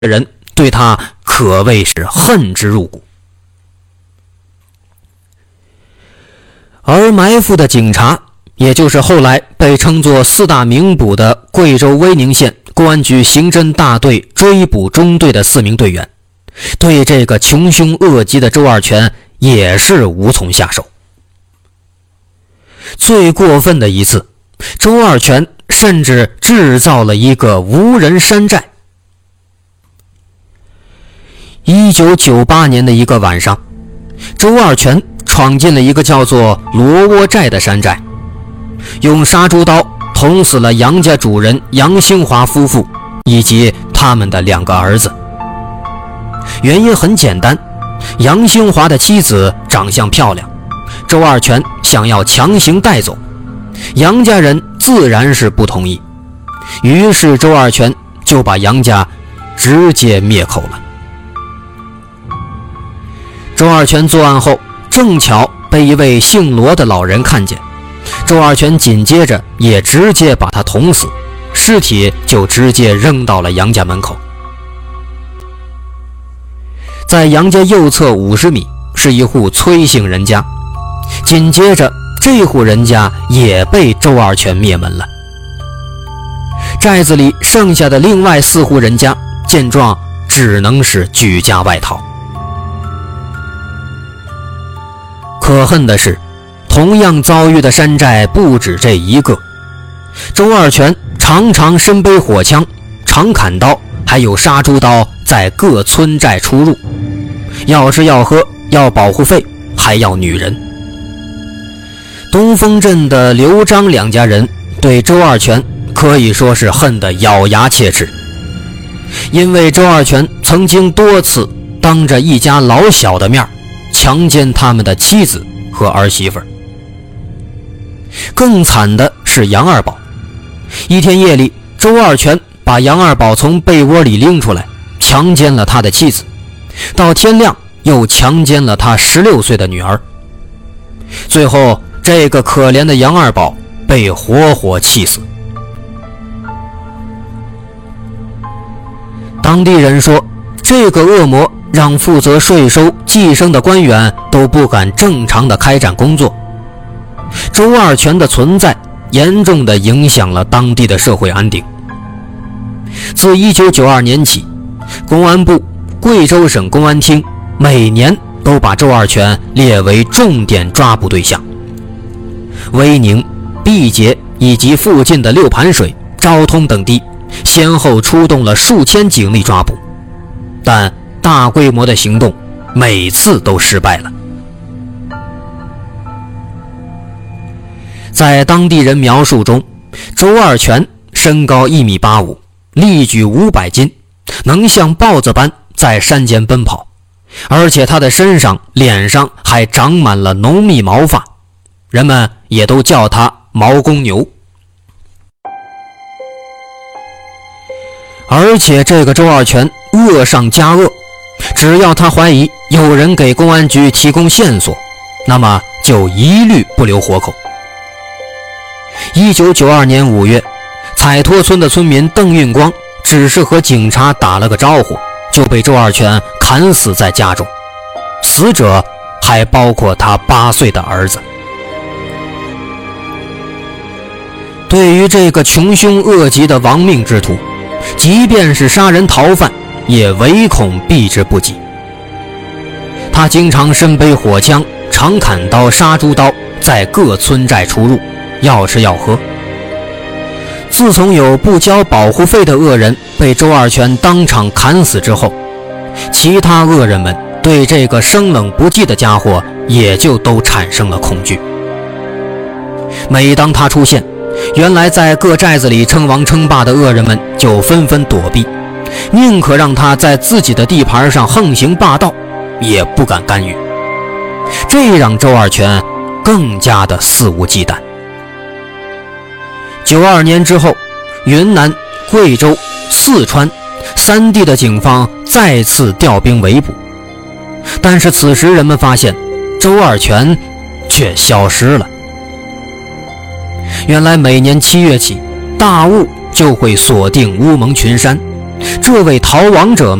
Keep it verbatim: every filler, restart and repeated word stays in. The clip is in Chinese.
人对他可谓是恨之入骨。而埋伏的警察，也就是后来被称作四大名捕的贵州威宁县公安局刑侦大队追捕中队的四名队员，对这个穷凶恶极的周二全也是无从下手。最过分的一次，周二全甚至制造了一个无人山寨。一九九八年的一个晚上，周二全闯进了一个叫做罗窝寨的山寨，用杀猪刀捅死了杨家主人杨兴华夫妇以及他们的两个儿子。原因很简单，杨兴华的妻子长相漂亮，周二全想要强行带走，杨家人自然是不同意，于是周二全就把杨家直接灭口了。周二全作案后正巧被一位姓罗的老人看见，周二全紧接着也直接把他捅死，尸体就直接扔到了杨家门口。在杨家右侧五十米是一户崔姓人家，紧接着这户人家也被周二全灭门了。寨子里剩下的另外四户人家见状只能是举家外逃。可恨的是，同样遭遇的山寨不止这一个。周二全常常身背火枪、长砍刀还有杀猪刀在各村寨出入，要吃要喝，要保护费，还要女人。东风镇的刘张两家人对周二全可以说是恨得咬牙切齿，因为周二全曾经多次当着一家老小的面强奸他们的妻子和儿媳妇。更惨的是杨二宝，一天夜里，周二全把杨二宝从被窝里拎出来，强奸了他的妻子，到天亮又强奸了他十六岁的女儿。最后这个可怜的杨二宝被活活气死。当地人说，这个恶魔让负责税收计生的官员都不敢正常的开展工作。周二全的存在严重的影响了当地的社会安定。自一九九二年起，公安部、贵州省公安厅每年都把周二全列为重点抓捕对象。威宁、毕节以及附近的六盘水、昭通等地先后出动了数千警力抓捕，但大规模的行动每次都失败了。在当地人描述中，周二全身高一米八五，力举五百斤，能像豹子般在山间奔跑，而且他的身上、脸上还长满了浓密毛发，人们也都叫他毛公牛。而且这个周二全恶上加恶，只要他怀疑有人给公安局提供线索，那么就一律不留活口。一九九二年五月，彩托村的村民邓运光只是和警察打了个招呼，就被周二全砍死在家中，死者还包括他八岁的儿子。对于这个穷凶恶极的亡命之徒，即便是杀人逃犯也唯恐避之不及。他经常身背火枪、长砍刀、杀猪刀，在各村寨出入，要吃要喝。自从有不交保护费的恶人被周二全当场砍死之后，其他恶人们对这个生冷不忌的家伙也就都产生了恐惧。每当他出现，原来在各寨子里称王称霸的恶人们就纷纷躲避，宁可让他在自己的地盘上横行霸道，也不敢干预。这让周二全更加的肆无忌惮。九二年之后，云南、贵州、四川三地的警方再次调兵围捕，但是此时人们发现周二全却消失了。原来每年七月起，大雾就会锁定乌蒙群山， 这位逃亡者